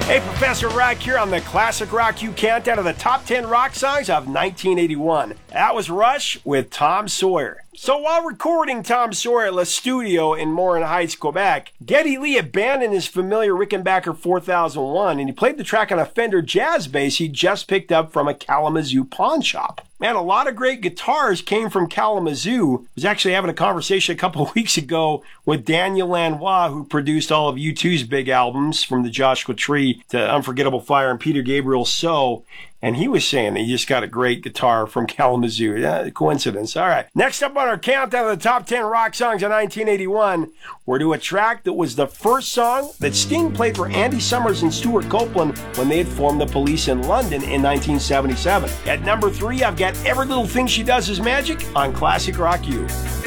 Hey, Professor Rock here on the Classic Rock U countdown of the top 10 rock songs of 1981. That was Rush with Tom Sawyer. So while recording Tom Sawyer at Le Studio in Morin Heights, Quebec, Geddy Lee abandoned his familiar Rickenbacker 4001 and he played the track on a Fender jazz bass he just picked up from a Kalamazoo pawn shop. Man, a lot of great guitars came from Kalamazoo. I was actually having a conversation a couple of weeks ago with Daniel Lanois, who produced all of U2's big albums, from the Joshua Tree to Unforgettable Fire and Peter Gabriel's So. And he was saying that he just got a great guitar from Kalamazoo. Yeah, coincidence. All right. Next up on our countdown of the top 10 rock songs of 1981, we're to a track that was the first song that Sting played for Andy Summers and Stuart Copeland when they had formed the Police in London in 1977. At number 3, I've got Every Little Thing She Does Is Magic on Classic Rock U.